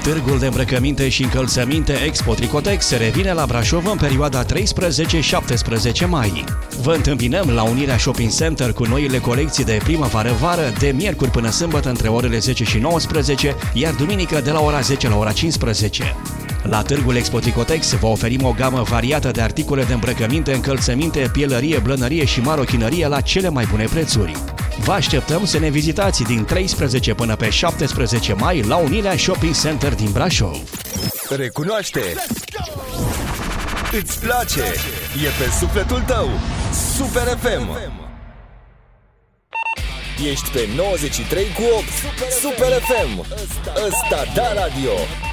Târgul de îmbrăcăminte și încălțăminte Expo Tricotex revine la Brașov în perioada 13-17 mai. Vă întâmpinăm la Unirea Shopping Center cu noile colecții de primăvară-vară de miercuri până sâmbătă între orele 10 și 19, iar duminică de la ora 10 la ora 15. La Târgul Expo Tricotex vă oferim o gamă variată de articole de îmbrăcăminte, încălțăminte, pielărie, blănărie și marochinărie la cele mai bune prețuri. Vă așteptăm să ne vizitați din 13 până pe 17 mai la Unirea Shopping Center din Brașov. Recunoaște! Îți place! E pe sufletul tău! Super FM! Ești pe 93 cu 8 Super FM! Ăsta da radio!